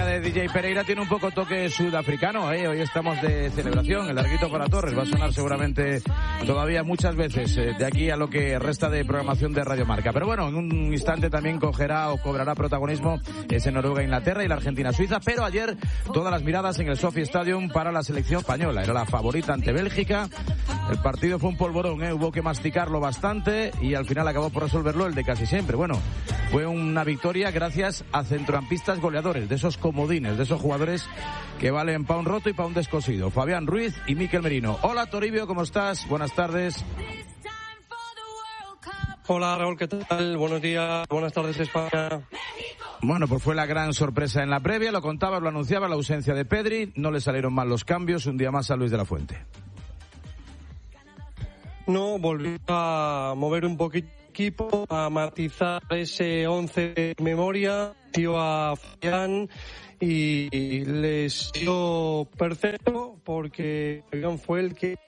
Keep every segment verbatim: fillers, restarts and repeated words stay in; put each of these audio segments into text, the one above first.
de D J Pereira tiene un poco toque sudafricano, ¿eh? Hoy estamos de celebración, el larguito para Torres va a sonar seguramente todavía muchas veces eh, de aquí a lo que resta de programación de Radio Marca. Pero bueno, en un instante también cogerá o cobrará protagonismo ese Noruega-Inglaterra y la Argentina-Suiza, pero ayer todas las miradas en el Sophie Stadium para la selección española. Era la favorita ante Bélgica. El partido fue un polvorón, ¿eh? Hubo que masticarlo bastante y al final acabó por resolverlo el de casi siempre. Bueno, fue una victoria gracias a centroampistas goleadores, de esos comodines, de esos jugadores que valen pa' un roto y pa' un descosido. Fabián Ruiz y Mikel Merino. Hola Toribio, ¿cómo estás? Buenas tardes. Hola Raúl, ¿qué tal? Buenos días, buenas tardes España. Bueno, pues fue la gran sorpresa en la previa, lo contaba, lo anunciaba, la ausencia de Pedri, no le salieron mal los cambios, un día más a Luis de la Fuente. No, volvió a mover un poquito el equipo, a matizar ese once de memoria, dio a Fabián y les dio perfecto porque Fabián fue el que...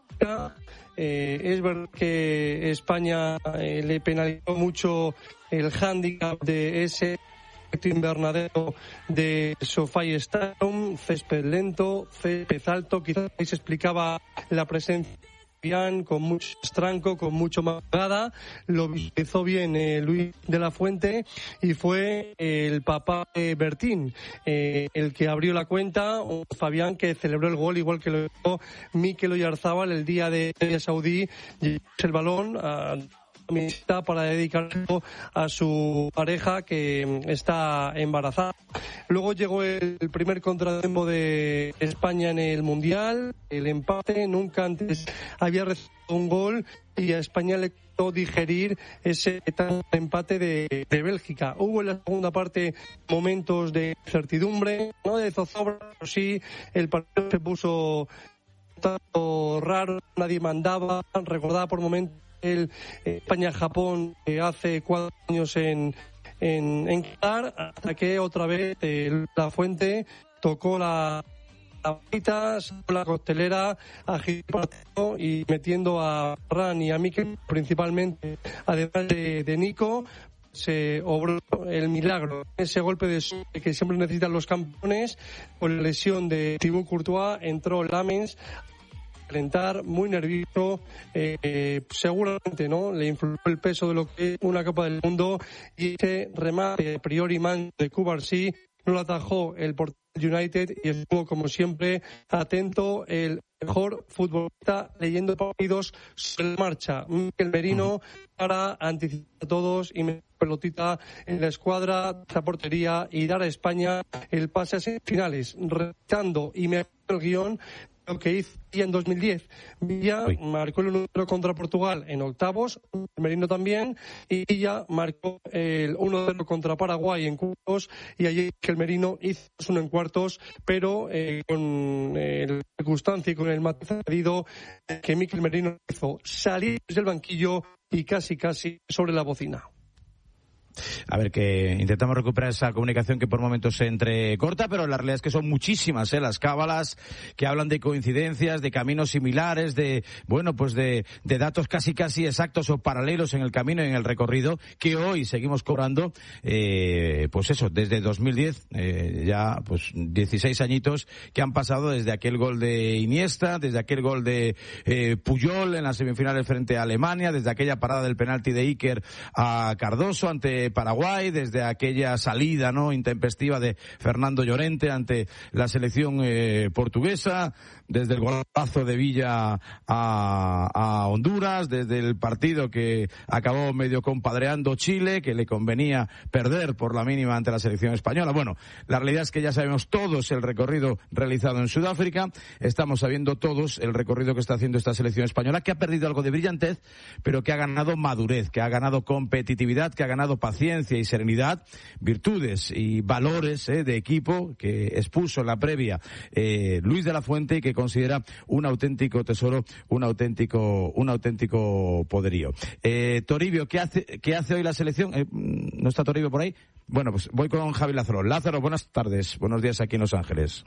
Eh, es verdad que España eh, le penalizó mucho el hándicap de ese invernadero de SoFi Stadium, césped lento, césped alto, quizás ahí se explicaba la presencia bien, con mucho estranco, con mucho más pegada. Lo visualizó bien eh, Luis de la Fuente y fue eh, el papá de Bertín eh, el que abrió la cuenta, un Fabián que celebró el gol igual que lo hizo Mikel Oyarzábal el día de Arabia Saudí, el balón a para dedicarlo a su pareja que está embarazada. Luego llegó el primer contratiempo de España en el Mundial, el empate, nunca antes había recibido un gol y a España le costó digerir ese tan empate de, de Bélgica. Hubo en la segunda parte momentos de incertidumbre, no de zozobra, pero sí el partido se puso tanto raro, nadie mandaba, recordaba por momentos el España-Japón eh, hace cuatro años en en, en Qatar, hasta que otra vez eh, la Fuente tocó la la bolita, la costelera, agitando y metiendo a Ran y a Mikel principalmente, además de, de Nico. Se obró el milagro, ese golpe de suerte que siempre necesitan los campeones. Con la lesión de Thibaut Courtois entró Lamens calentar, muy nervioso, eh, eh, seguramente no le influyó el peso de lo que es una Copa del Mundo y ese remate a priori man de Cubarsí no lo atajó el portero United y estuvo como siempre atento el mejor futbolista leyendo partidos sobre la marcha, Mikel Merino, para anticipar a todos y meter pelotita en la escuadra, la portería y dar a España el pase a semifinales, retando y mejorando el guión lo que hizo en dos mil diez. Villa Uy. marcó el uno cero contra Portugal en octavos, Merino también, y Villa marcó el uno cero contra Paraguay en cuartos, y allí que el Merino hizo uno en cuartos, pero eh, con eh, la circunstancia y con el matiz añadido que Mikel Merino hizo salir del banquillo y casi casi sobre la bocina. A ver, que intentamos recuperar esa comunicación que por momentos se entrecorta, pero la realidad es que son muchísimas, ¿eh? Las cábalas que hablan de coincidencias, de caminos similares, de, bueno, pues de, de datos casi casi exactos o paralelos en el camino y en el recorrido, que hoy seguimos cobrando, eh, pues eso, desde dos mil diez, eh, ya pues dieciséis añitos que han pasado desde aquel gol de Iniesta, desde aquel gol de eh, Puyol en las semifinales frente a Alemania, desde aquella parada del penalti de Iker a Cardoso ante Paraguay, desde aquella salida no intempestiva de Fernando Llorente ante la selección eh, portuguesa, desde el golazo de Villa a, a Honduras, desde el partido que acabó medio compadreando Chile, que le convenía perder por la mínima ante la selección española. Bueno, la realidad es que ya sabemos todos el recorrido realizado en Sudáfrica, estamos sabiendo todos el recorrido que está haciendo esta selección española, que ha perdido algo de brillantez, pero que ha ganado madurez, que ha ganado competitividad, que ha ganado paciencia y serenidad, virtudes y valores eh, de equipo que expuso en la previa eh, Luis de la Fuente y que considera un auténtico tesoro, un auténtico, un auténtico poderío. Eh, Toribio, ¿qué hace, qué hace hoy la selección? Eh, ¿No está Toribio por ahí? Bueno, pues voy con Javi Lázaro. Lázaro, buenas tardes, buenos días aquí en Los Ángeles.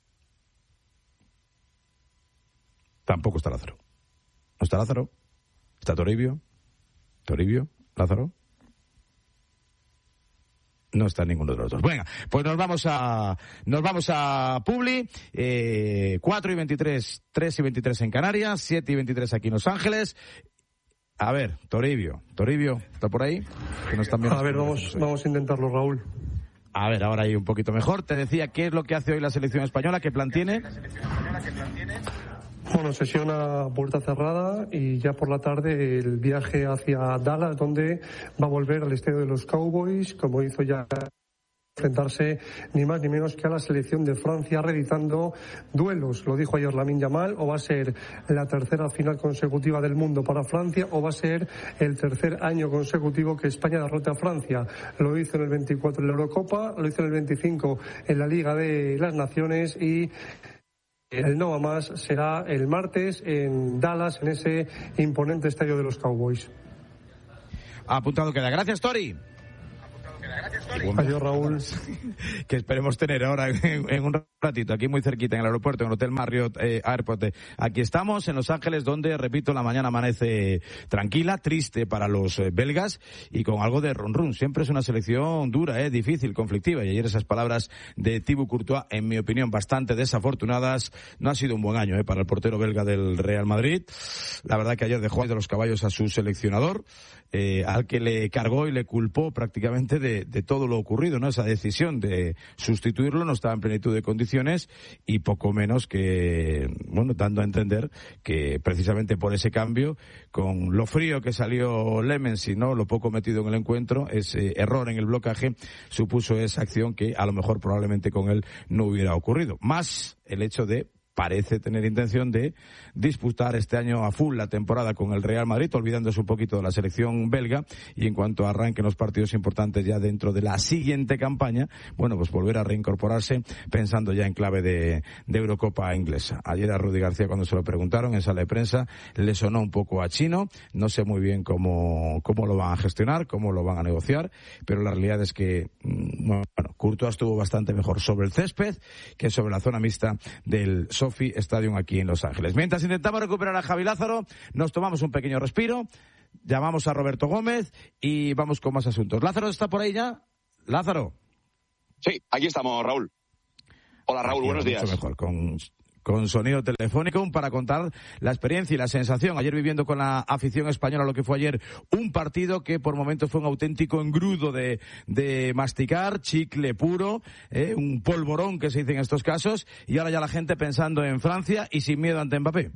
Tampoco está Lázaro. ¿No está Lázaro? ¿Está Toribio? ¿Toribio? ¿Lázaro? No está ninguno de los dos. Venga, pues nos vamos a nos vamos a Publi, eh, cuatro y veintitrés, tres y veintitrés en Canarias, siete y veintitrés aquí en Los Ángeles. A ver, Toribio, Toribio, ¿está por ahí? Que no están bien. A ver, vamos, vamos a intentarlo, Raúl. A ver, ahora ahí un poquito mejor. Te decía, ¿qué es lo que hace hoy la selección española? ¿Qué plan tiene? Bueno, sesión a puerta cerrada y ya por la tarde el viaje hacia Dallas, donde va a volver al estadio de los Cowboys, como hizo ya, enfrentarse ni más ni menos que a la selección de Francia, reeditando duelos. Lo dijo ayer Lamine Yamal, o va a ser la tercera final consecutiva del mundo para Francia, o va a ser el tercer año consecutivo que España derrote a Francia. Lo hizo en el veinticuatro en la Eurocopa, lo hizo en el veinticinco en la Liga de las Naciones, y el no va más será el martes en Dallas, en ese imponente estadio de los Cowboys. Apuntado queda. Gracias, Tori. Adiós, Raúl. Que esperemos tener ahora en, en un ratito, aquí muy cerquita, en el aeropuerto, en el Hotel Marriott eh, Airport. Aquí estamos, en Los Ángeles, donde, repito, la mañana amanece tranquila, triste para los eh, belgas y con algo de run run. Siempre es una selección dura, eh, difícil, conflictiva. Y ayer esas palabras de Thibaut Courtois, en mi opinión, bastante desafortunadas. No ha sido un buen año eh, para el portero belga del Real Madrid. La verdad que ayer dejó de los caballos a su seleccionador, eh, al que le cargó y le culpó prácticamente de, de todo lo ocurrido, ¿no? Esa decisión de sustituirlo no estaba en plenitud de condiciones y poco menos que, bueno, dando a entender que precisamente por ese cambio, con lo frío que salió Lemens y no lo poco metido en el encuentro, ese error en el blocaje supuso esa acción que a lo mejor probablemente con él no hubiera ocurrido. Más el hecho de parece tener intención de disputar este año a full la temporada con el Real Madrid, olvidándose un poquito de la selección belga, y en cuanto arranquen los partidos importantes ya dentro de la siguiente campaña, bueno, pues volver a reincorporarse pensando ya en clave de, de Eurocopa inglesa. Ayer a Rudy García, cuando se lo preguntaron en sala de prensa, le sonó un poco a chino. No sé muy bien cómo, cómo lo van a gestionar, cómo lo van a negociar, pero la realidad es que, bueno, Courtois estuvo bastante mejor sobre el césped que sobre la zona mixta del Sophie Stadium aquí en Los Ángeles. Mientras intentamos recuperar a Javi Lázaro, nos tomamos un pequeño respiro, llamamos a Roberto Gómez y vamos con más asuntos. ¿Lázaro está por ahí ya? ¿Lázaro? Sí, aquí estamos, Raúl. Hola, Raúl, aquí buenos días. Mucho mejor, con... con sonido telefónico para contar la experiencia y la sensación. Ayer viviendo con la afición española lo que fue ayer un partido que por momentos fue un auténtico engrudo de, de masticar, chicle puro, eh, un polvorón que se dice en estos casos, y ahora ya la gente pensando en Francia y sin miedo ante Mbappé.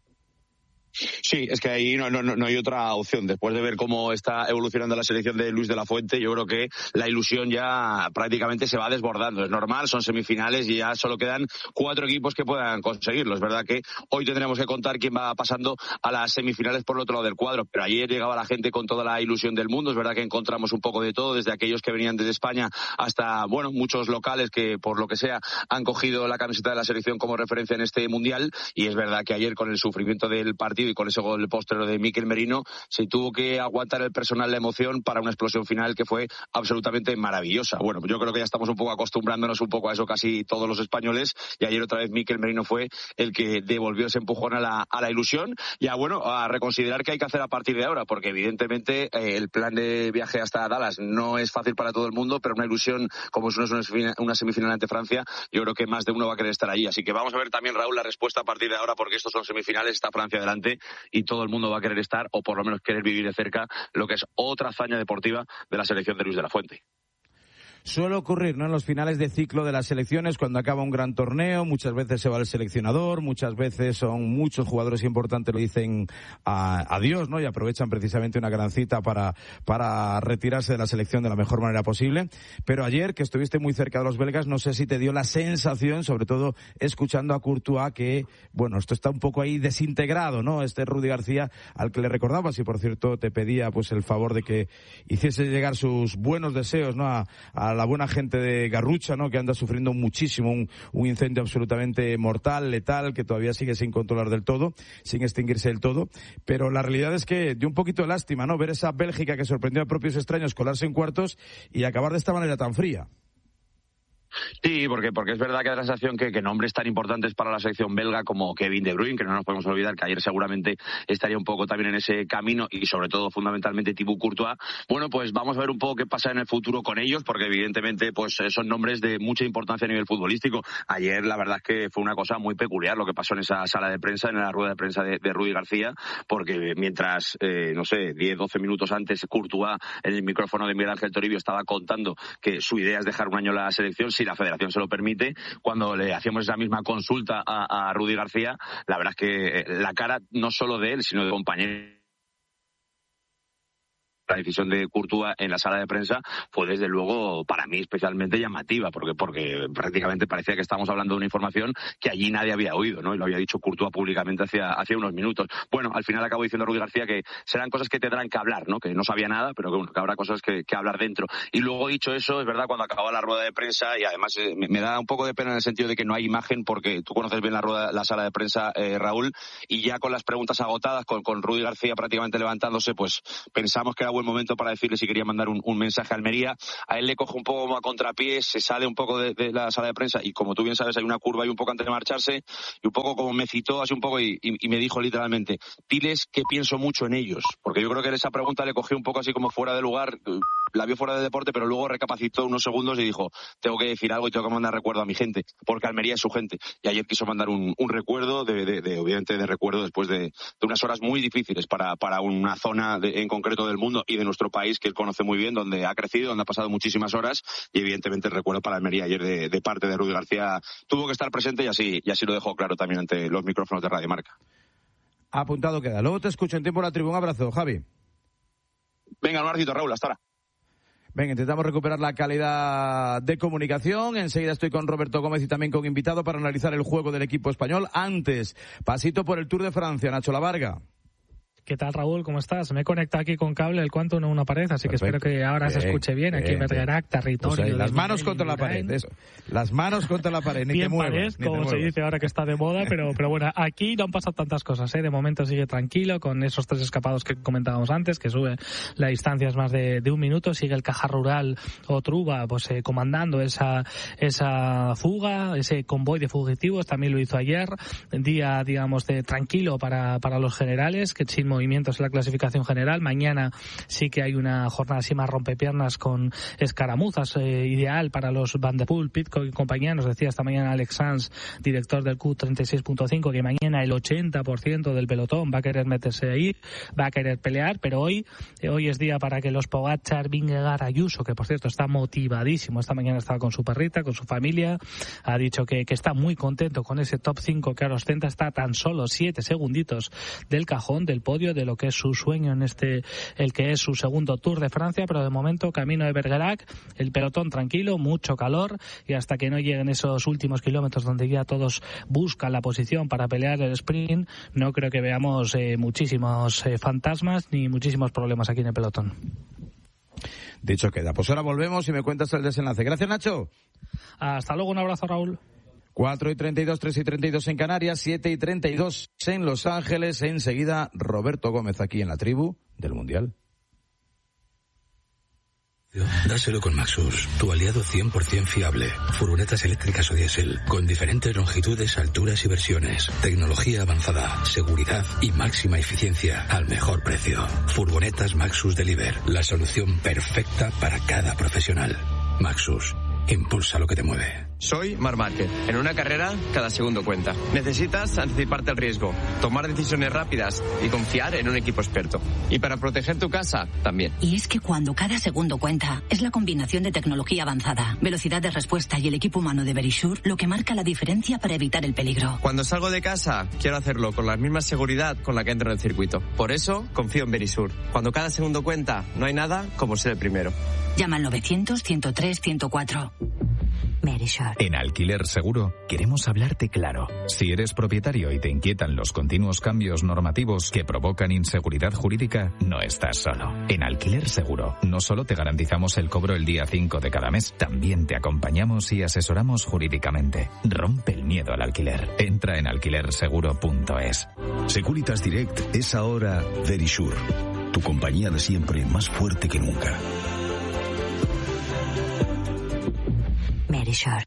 Sí, es que ahí no, no, no hay otra opción. Después de ver cómo está evolucionando la selección de Luis de la Fuente, yo creo que la ilusión ya prácticamente se va desbordando. Es normal, son semifinales y ya solo quedan cuatro equipos que puedan conseguirlo. Es verdad que hoy tendremos que contar quién va pasando a las semifinales por el otro lado del cuadro, pero ayer llegaba la gente con toda la ilusión del mundo. Es verdad que encontramos un poco de todo, desde aquellos que venían desde España hasta, bueno, muchos locales que por lo que sea han cogido la camiseta de la selección como referencia en este mundial, y es verdad que ayer con el sufrimiento del partido y con ese gol póstero de Mikel Merino se tuvo que aguantar el personal la emoción para una explosión final que fue absolutamente maravillosa. Bueno, yo creo que ya estamos un poco acostumbrándonos un poco a eso casi todos los españoles, y ayer otra vez Mikel Merino fue el que devolvió ese empujón a la, a la ilusión y a, bueno, a reconsiderar qué hay que hacer a partir de ahora, porque evidentemente eh, el plan de viaje hasta Dallas no es fácil para todo el mundo, pero una ilusión como es una, una semifinal ante Francia, yo creo que más de uno va a querer estar allí. Así que vamos a ver también, Raúl, la respuesta a partir de ahora, porque estos son semifinales, está Francia delante y todo el mundo va a querer estar, o por lo menos querer vivir de cerca, lo que es otra hazaña deportiva de la selección de Luis de la Fuente. Suele ocurrir, ¿no?, en los finales de ciclo de las selecciones, cuando acaba un gran torneo, muchas veces se va el seleccionador, muchas veces son muchos jugadores importantes le dicen a, adiós, ¿no?, y aprovechan precisamente una gran cita para, para retirarse de la selección de la mejor manera posible. Pero ayer, que estuviste muy cerca de los belgas, no sé si te dio la sensación, sobre todo escuchando a Courtois, que, bueno, esto está un poco ahí desintegrado, ¿no?, este Rudy García, al que le recordabas, y por cierto te pedía pues el favor de que hiciese llegar sus buenos deseos, ¿no?, a, a la buena gente de Garrucha, ¿no?, que anda sufriendo muchísimo un, un incendio absolutamente mortal, letal, que todavía sigue sin controlar del todo, sin extinguirse del todo. Pero la realidad es que dio un poquito de lástima, ¿no?, ver esa Bélgica que sorprendió a propios extraños, colarse en cuartos y acabar de esta manera tan fría. Sí, porque porque es verdad que da la sensación que, que nombres tan importantes para la selección belga como Kevin De Bruyne, que no nos podemos olvidar que ayer seguramente estaría un poco también en ese camino, y sobre todo fundamentalmente Thibaut Courtois, bueno, pues vamos a ver un poco qué pasa en el futuro con ellos, porque evidentemente pues son nombres de mucha importancia a nivel futbolístico. Ayer la verdad es que fue una cosa muy peculiar lo que pasó en esa sala de prensa, en la rueda de prensa de, de Rudi García, porque mientras, eh, no sé, diez, doce minutos antes Courtois en el micrófono de Miguel Ángel Toribio estaba contando que su idea es dejar un año la selección si la federación se lo permite, cuando le hacíamos esa misma consulta a, a Rudi García, la verdad es que la cara no solo de él, sino de compañeros. La decisión de Courtois en la sala de prensa fue desde luego para mí especialmente llamativa, porque porque prácticamente parecía que estábamos hablando de una información que allí nadie había oído, ¿no? Y lo había dicho Courtois públicamente hace, hace unos minutos. Bueno, al final acabó diciendo Rudi García que serán cosas que tendrán que hablar, ¿no? Que no sabía nada, pero que, bueno, que habrá cosas que, que hablar dentro. Y luego, dicho eso, es verdad, cuando acababa la rueda de prensa, y además eh, me, me da un poco de pena en el sentido de que no hay imagen, porque tú conoces bien la rueda, la sala de prensa, eh, Raúl, y ya con las preguntas agotadas, con, con Rudi García prácticamente levantándose, pues pensamos que era buen momento para decirle si quería mandar un, un mensaje a Almería. A él le coge un poco como a contrapié, se sale un poco de, de la sala de prensa, y como tú bien sabes hay una curva ahí un poco antes de marcharse, y un poco como me citó así un poco y, y, y me dijo literalmente: diles que pienso mucho en ellos, porque yo creo que en esa pregunta le cogió un poco así como fuera de lugar, la vio fuera de deporte, pero luego recapacitó unos segundos y dijo: tengo que decir algo y tengo que mandar recuerdo a mi gente, porque Almería es su gente. Y ayer quiso mandar un, un recuerdo, de, de, de, obviamente de recuerdo después de, de unas horas muy difíciles para, para una zona de, en concreto del mundo y de nuestro país que él conoce muy bien, donde ha crecido, donde ha pasado muchísimas horas, y evidentemente el recuerdo para Almería ayer de, de parte de Rudi García tuvo que estar presente, y así, y así lo dejó claro también ante los micrófonos de Radio Marca. Apuntado queda. Luego te escucho en tiempo la tribuna. Un abrazo, Javi. Venga, un abracito, Raúl, hasta ahora. Venga, intentamos recuperar la calidad de comunicación. Enseguida estoy con Roberto Gómez y también con invitado para analizar el juego del equipo español. Antes, pasito por el Tour de Francia, Nacho Lavarga. ¿Qué tal, Raúl? ¿Cómo estás? Me he conectado aquí con cable el cuanto no una pared, así Perfecto. Que espero que ahora bien, se escuche bien. Aquí en Bergerac, territorio. Pues ahí, las de manos Miguel contra la pared, eso. Las manos contra la pared, ni bien te muevas. pared, ni como te se muevas. dice ahora que está de moda, pero pero bueno, aquí no han pasado tantas cosas, ¿eh? De momento sigue tranquilo, con esos tres escapados que comentábamos antes, que sube la distancia es más de, de un minuto, sigue el Caja Rural o Truba, pues eh, comandando esa esa fuga, ese convoy de fugitivos, también lo hizo ayer, día, digamos, de tranquilo para, para los generales, que sin movimientos en la clasificación general. Mañana sí que hay una jornada así más rompepiernas con escaramuzas, eh, ideal para los Van der Poel, Pidcock y compañía. Nos decía esta mañana Alex Sanz, director del Q treinta y seis punto cinco, que mañana el ochenta por ciento del pelotón va a querer meterse ahí, va a querer pelear, pero hoy eh, hoy es día para que los Pogačar, Vingegaard, Ayuso, que por cierto está motivadísimo, esta mañana estaba con su perrita, con su familia, ha dicho que, que está muy contento con ese top cinco que ahora ostenta, está tan solo siete segunditos del cajón, del podio, de lo que es su sueño en este, el que es su segundo Tour de Francia, pero de momento camino de Bergerac, el pelotón tranquilo, mucho calor, y hasta que no lleguen esos últimos kilómetros donde ya todos buscan la posición para pelear el sprint, no creo que veamos eh, muchísimos eh, fantasmas ni muchísimos problemas aquí en el pelotón. Dicho queda. Pues ahora volvemos y me cuentas el desenlace. Gracias, Nacho. Hasta luego, un abrazo, Raúl. cuatro y treinta y dos, tres y treinta y dos en Canarias, siete y treinta y dos en Los Ángeles. Enseguida, Roberto Gómez aquí en la tribu del Mundial. Dáselo con Maxus, tu aliado cien por ciento fiable. Furgonetas eléctricas o diésel, con diferentes longitudes, alturas y versiones. Tecnología avanzada, seguridad y máxima eficiencia al mejor precio. Furgonetas Maxus Deliver, la solución perfecta para cada profesional. Maxus, impulsa lo que te mueve. Soy Marc Márquez. En una carrera, cada segundo cuenta. Necesitas anticiparte al riesgo, tomar decisiones rápidas y confiar en un equipo experto. Y para proteger tu casa, también. Y es que cuando cada segundo cuenta, es la combinación de tecnología avanzada, velocidad de respuesta y el equipo humano de Verisure lo que marca la diferencia para evitar el peligro. Cuando salgo de casa, quiero hacerlo con la misma seguridad con la que entro en el circuito. Por eso, confío en Verisure. Cuando cada segundo cuenta, no hay nada como ser el primero. Llama al novecientos, ciento tres, ciento cuatro. Verisure. En Alquiler Seguro queremos hablarte claro. Si eres propietario y te inquietan los continuos cambios normativos que provocan inseguridad jurídica, no estás solo. En Alquiler Seguro no solo te garantizamos el cobro el día cinco de cada mes, también te acompañamos y asesoramos jurídicamente. Rompe el miedo al alquiler. Entra en alquiler seguro punto es. Securitas Direct es ahora Verisure, tu compañía de siempre más fuerte que nunca. Verisure.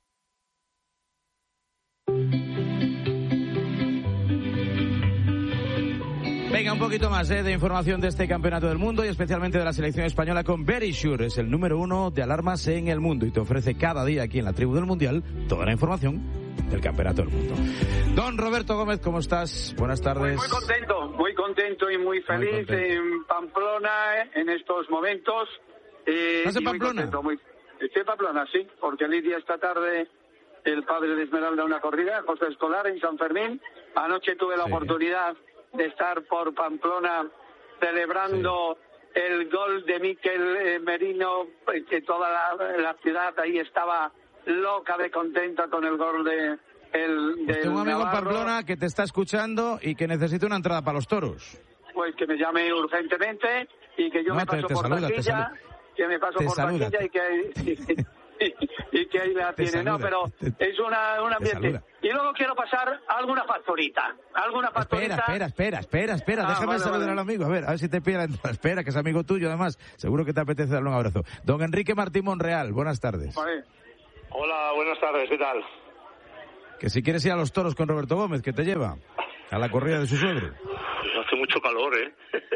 Venga, un poquito más ¿eh? de información de este campeonato del mundo y especialmente de la selección española con Verisure. Es el número uno de alarmas en el mundo y te ofrece cada día aquí en la tribu del Mundial toda la información del campeonato del mundo. Don Roberto Gómez, ¿cómo estás? Buenas tardes. Muy, muy contento, muy contento y muy feliz muy en Pamplona en estos momentos. Eh, ¿Estás en Pamplona? Muy contento, muy... Estoy en Pamplona, sí, porque lidia esta tarde el padre de Esmeralda una corrida, José Escolar, en San Fermín. Anoche tuve la sí. oportunidad de estar por Pamplona celebrando sí. el gol de Mikel eh, Merino, que toda la, la ciudad ahí estaba loca de contenta con el gol de el pues tengo un amigo Navarro. en Pamplona que te está escuchando y que necesita una entrada para los toros. Pues que me llame urgentemente y que yo no, me paso te, te por saluda, taquilla, que me paso te por saluda. taquilla y que y, y que ahí la te tiene. Saluda. No, pero te, es una un ambiente. Y luego quiero pasar alguna factorita, alguna factorita. Espera, espera, espera, espera, espera. Ah, Déjame vale, saludar vale. al amigo. A ver, a ver si te pide la entrada. Espera, que es amigo tuyo además. Seguro que te apetece darle un abrazo. Don Enrique Martín Monreal, buenas tardes. Vale. Hola, buenas tardes, ¿qué tal? Que si quieres ir a los toros con Roberto Gómez, que te lleva a la corrida de su suegro. Hace mucho calor, ¿eh?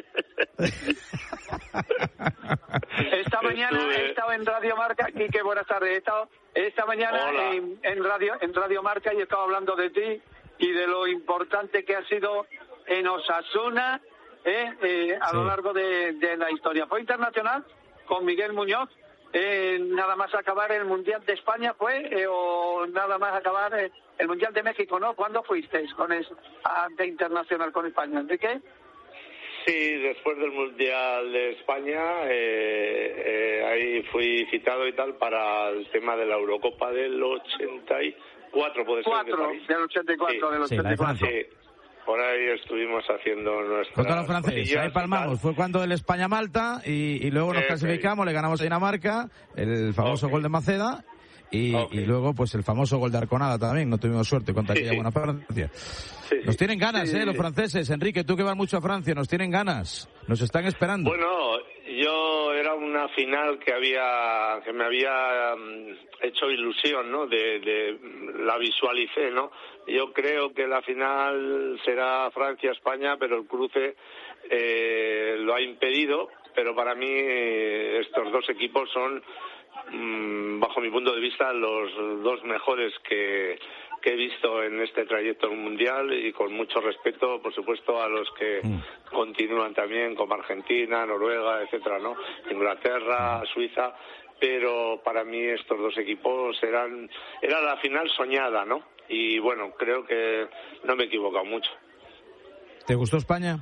Esta mañana Estuve... he estado en Radio Marca, Quique, buenas tardes. He estado esta mañana en, en Radio en Radio Marca y he estado hablando de ti y de lo importante que ha sido en Osasuna eh, eh, a sí. lo largo de, de la historia. Fue internacional con Miguel Muñoz. Eh, nada más acabar el Mundial de España fue eh, o nada más acabar eh, el Mundial de México, ¿no? ¿Cuándo fuisteis con es, a, de internacional con España? ¿Enrique? Sí, después del Mundial de España eh, eh, ahí fui citado y tal para el tema de la Eurocopa del ochenta y cuatro, puede ser. Cuatro, de del ochenta y cuatro, sí, del ochenta y cuatro. Sí, por ahí estuvimos haciendo nuestra... Contra los franceses, ahí palmamos. Fue cuando el España-Malta y, y luego nos okay. clasificamos, le ganamos a Dinamarca, el famoso okay. gol de Maceda. Y, okay. y luego, pues el famoso gol de Arconada también, no tuvimos suerte contra sí, aquella sí. buena Francia. Sí, nos tienen ganas, sí, eh, los franceses. Enrique, tú que vas mucho a Francia, nos tienen ganas. Nos están esperando. Bueno, yo era una final que había, que me había um, hecho ilusión, ¿no? De, de, la visualicé, ¿no? Yo creo que la final será Francia-España, pero el cruce eh, lo ha impedido. Pero para mí eh, estos dos equipos son, bajo mi punto de vista, los dos mejores que, que he visto en este trayecto mundial, y con mucho respeto, por supuesto, a los que mm. continúan también, como Argentina, Noruega, etcétera, ¿no? Inglaterra, Suiza, pero para mí estos dos equipos eran, era la final soñada, ¿no? Y bueno, creo que no me he equivocado mucho. ¿Te gustó España?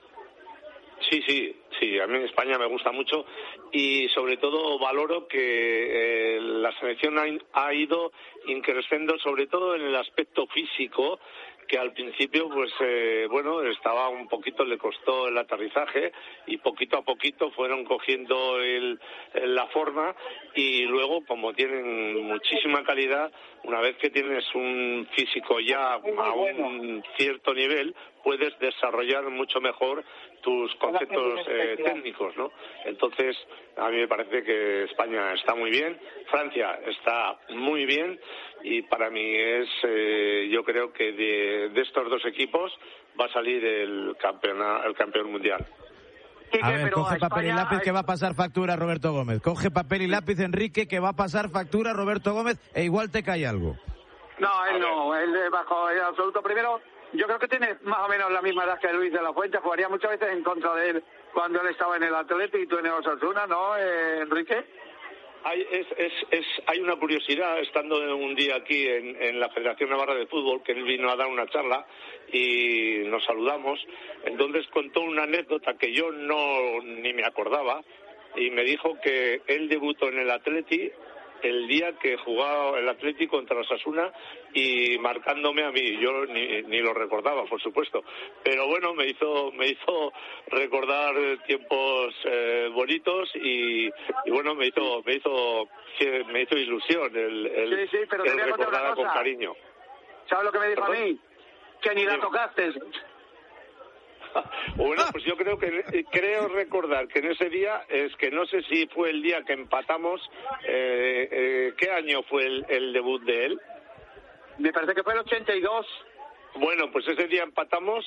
Sí, sí, sí, a mí España me gusta mucho y sobre todo valoro que eh, la selección ha, ha ido increciendo, sobre todo en el aspecto físico, que al principio pues eh, bueno, estaba un poquito, le costó el aterrizaje y poquito a poquito fueron cogiendo el, la forma, y luego, como tienen muchísima calidad, una vez que tienes un físico ya a un cierto nivel, puedes desarrollar mucho mejor tus conceptos eh, técnicos, ¿no? Entonces, a mí me parece que España está muy bien, Francia está muy bien, y para mí es, eh, yo creo que de, de estos dos equipos va a salir el campeón, el campeón mundial. A ver, coge papel y lápiz que va a pasar factura Roberto Gómez. Coge papel y lápiz, Enrique, que va a pasar factura Roberto Gómez, e igual te cae algo. No, él no, él bajo el absoluto. Primero, yo creo que tiene más o menos la misma edad que Luis de la Fuente, jugaría muchas veces en contra de él cuando él estaba en el Atleti y tú en el Osasuna, ¿no, eh, Enrique? Hay, es, es, es, hay una curiosidad, estando un día aquí en, en la Federación Navarra de Fútbol, que él vino a dar una charla y nos saludamos. Entonces contó una anécdota que yo no ni me acordaba, y me dijo que él debutó en el Atleti el día que jugaba el Atleti contra Osasuna y marcándome a mí. Yo ni, ni lo recordaba, por supuesto, pero bueno, me hizo me hizo recordar tiempos eh, bonitos y, y bueno, me hizo me hizo me hizo ilusión el, el, sí, sí, pero el recordarla con cariño. ¿Sabes lo que me dijo ¿Perdón? a mí? Que ni la tocaste. Bueno, pues yo creo que creo recordar que en ese día, es que no sé si fue el día que empatamos, eh, eh, ¿qué año fue el, el debut de él? Me parece que fue el ochenta y dos. Bueno, pues ese día empatamos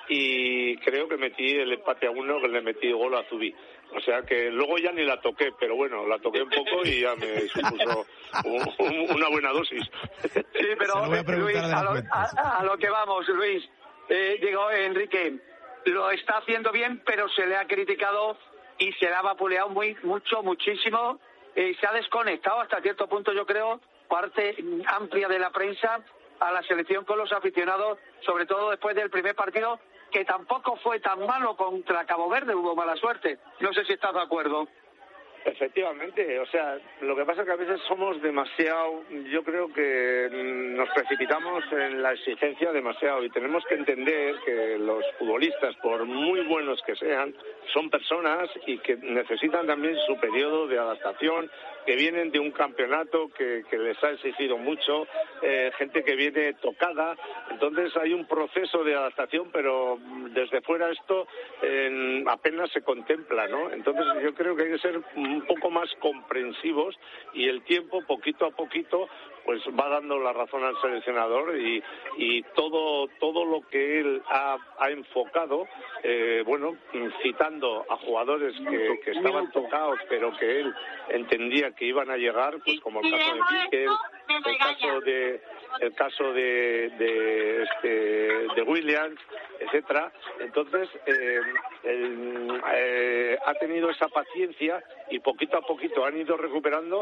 y creo que metí el empate a uno, que le metí gol a Zubí. O sea que luego ya ni la toqué, pero bueno, la toqué un poco y ya me supuso un, un, una buena dosis. Sí, pero Luis, a lo, a, a lo que vamos, Luis, eh, digo, Enrique, lo está haciendo bien, pero se le ha criticado y se le ha vapuleado muy, mucho, muchísimo. Eh, se ha desconectado hasta cierto punto, yo creo, parte amplia de la prensa a la selección con los aficionados, sobre todo después del primer partido, que tampoco fue tan malo contra Cabo Verde, hubo mala suerte. No sé si estás de acuerdo. Efectivamente, o sea, lo que pasa es que a veces somos demasiado, yo creo que nos precipitamos en la exigencia demasiado y tenemos que entender que los futbolistas, por muy buenos que sean, son personas y que necesitan también su periodo de adaptación, que vienen de un campeonato que, que les ha exigido mucho, eh, gente que viene tocada, entonces hay un proceso de adaptación, pero desde fuera esto eh, apenas se contempla, ¿no? Entonces yo creo que hay que ser un poco más comprensivos y el tiempo, poquito a poquito, pues va dando la razón al seleccionador y, y todo todo lo que él ha, ha enfocado, eh, bueno, citando a jugadores que, que estaban tocados, pero que él entendía que iban a llegar, pues como el caso de Mikel, el caso de el caso de de, este, de Williams, etcétera. Entonces eh, él, eh, ha tenido esa paciencia y poquito a poquito han ido recuperando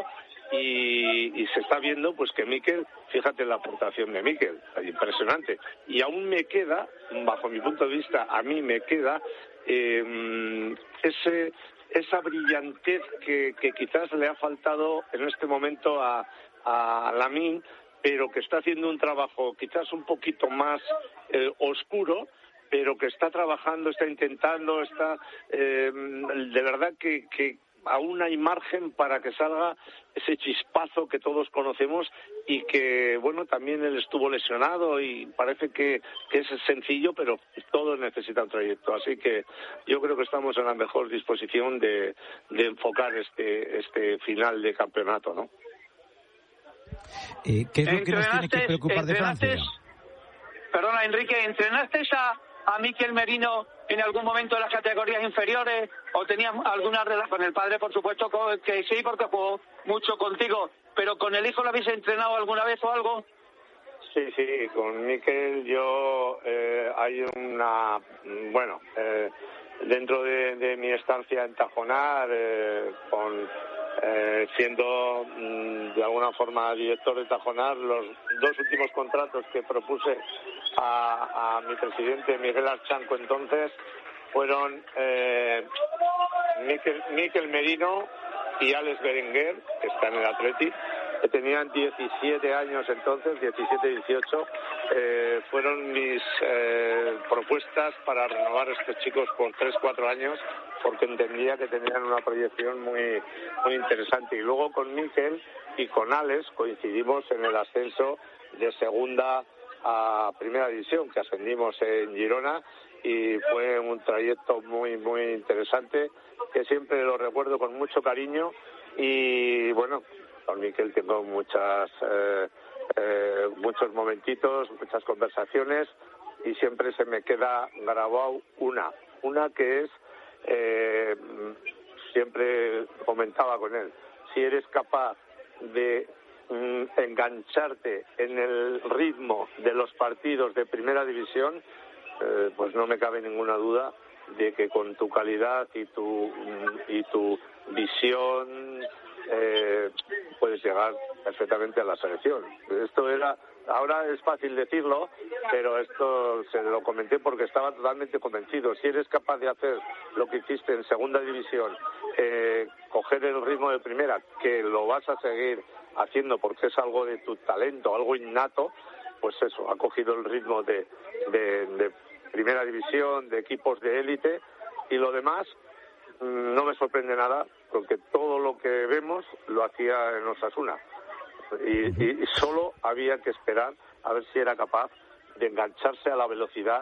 y, y se está viendo pues que Mikel, fíjate la aportación de Mikel, impresionante. Y aún me queda, bajo mi punto de vista, a mí me queda eh, ese esa brillantez que, que quizás le ha faltado en este momento a, a Lamine, pero que está haciendo un trabajo quizás un poquito más eh, oscuro, pero que está trabajando, está intentando, está eh, de verdad que, que aún hay margen para que salga ese chispazo que todos conocemos y que, bueno, también él estuvo lesionado y parece que, que es sencillo, pero todo necesita un trayecto. Así que yo creo que estamos en la mejor disposición de, de enfocar este, este final de campeonato, ¿no? Eh, ¿Qué es lo que nos tiene que preocupar de Francia? Perdona, Enrique, ¿entrenaste a, a Mikel Merino en algún momento en las categorías inferiores o tenías alguna relación con el padre? Por supuesto que sí, porque jugó mucho contigo, pero ¿con el hijo lo habéis entrenado alguna vez o algo? Sí, sí, con Mikel yo eh, hay una, bueno, eh, dentro de, de mi estancia en Tajonar, eh, con eh, siendo mm, de alguna forma director de Tajonar, los dos últimos contratos que propuse a, a mi presidente Miguel Archanco entonces fueron eh, Mikel, Mikel Merino y Alex Berenguer, que está en el Athletic, que tenían diecisiete años entonces, diecisiete, dieciocho, eh, fueron mis eh, propuestas para renovar a estos chicos por tres, cuatro años, porque entendía que tenían una proyección muy, muy interesante. Y luego con Mikel y con Alex coincidimos en el ascenso de segunda a primera división, que ascendimos en Girona, y fue un trayecto muy, muy interesante, que siempre lo recuerdo con mucho cariño. Y bueno, con Mikel tengo muchas eh, eh, muchos momentitos, muchas conversaciones, y siempre se me queda grabado una, una que es, eh, siempre comentaba con él, si eres capaz de mm, engancharte en el ritmo de los partidos de primera división, eh, pues no me cabe ninguna duda de que con tu calidad y tu y tu visión eh, puedes llegar perfectamente a la selección. Esto era, ahora es fácil decirlo, pero esto se lo comenté porque estaba totalmente convencido. Si eres capaz de hacer lo que hiciste en segunda división, eh, coger el ritmo de primera, que lo vas a seguir haciendo porque es algo de tu talento, algo innato, pues eso, ha cogido el ritmo de, de, de primera división, de equipos de élite, y lo demás no me sorprende nada, porque todo lo que vemos lo hacía en Osasuna, y, y, y solo había que esperar a ver si era capaz de engancharse a la velocidad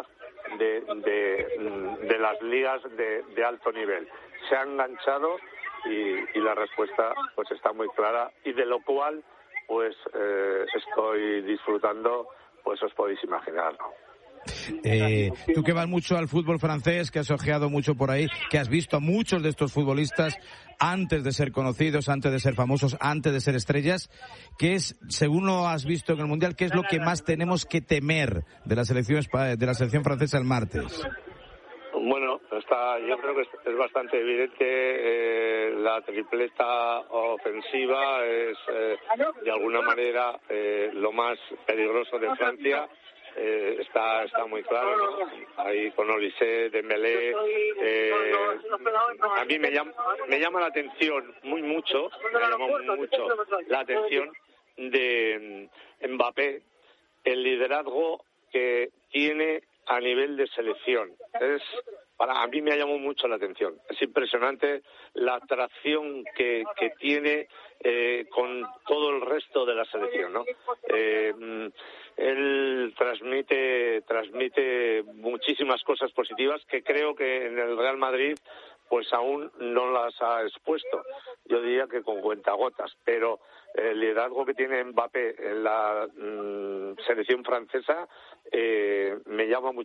de, de, de las ligas de, de alto nivel. Se ha enganchado y, y la respuesta pues está muy clara, y de lo cual pues eh, estoy disfrutando, pues os podéis imaginar, ¿no? Eh, tú que vas mucho al fútbol francés, que has ojeado mucho por ahí, que has visto a muchos de estos futbolistas antes de ser conocidos, antes de ser famosos, antes de ser estrellas, ¿qué es, según lo has visto en el Mundial, qué es lo que más tenemos que temer de la selección de la selección francesa el martes? Bueno, está, yo creo que es bastante evidente, eh, la tripleta ofensiva es eh, de alguna manera eh, lo más peligroso de Francia. Eh, está está muy claro, ¿no? Ahí con Olise, Dembélé, eh, a mí me llama me llama la atención muy mucho, me llama mucho la atención de Mbappé, el liderazgo que tiene a nivel de selección. Es para a mí me ha llamado mucho la atención. Es impresionante la atracción que, que tiene eh, con todo el resto de la selección, ¿no? Eh, él transmite transmite muchísimas cosas positivas que creo que en el Real Madrid pues aún no las ha expuesto. Yo diría que con cuentagotas, pero el liderazgo que tiene Mbappé en la mm, selección francesa eh, me llama mucho